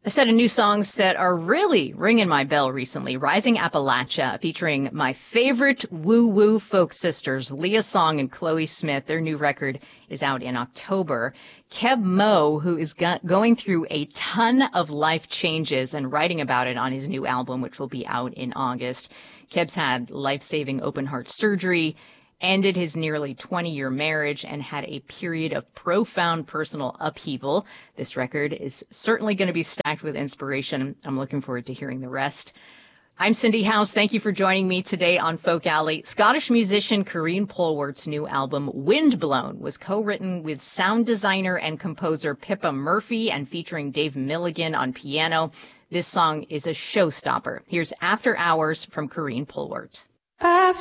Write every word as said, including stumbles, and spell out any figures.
A set of new songs that are really ringing my bell recently. Rising Appalachia, featuring my favorite woo-woo folk sisters, Leah Song and Chloe Smith. Their new record is out in October. Keb Mo, who is go- going through a ton of life changes and writing about it on his new album, which will be out in August. Keb's had life-saving open-heart surgery, ended his nearly twenty-year marriage, and had a period of profound personal upheaval. This record is certainly going to be stacked with inspiration. I'm looking forward to hearing the rest. I'm Cindy House. Thank you for joining me today on Folk Alley. Scottish musician Karine Polwart's new album, Windblown, was co-written with sound designer and composer Pippa Murphy and featuring Dave Milligan on piano. This song is a showstopper. Here's After Hours from Karine Polwart.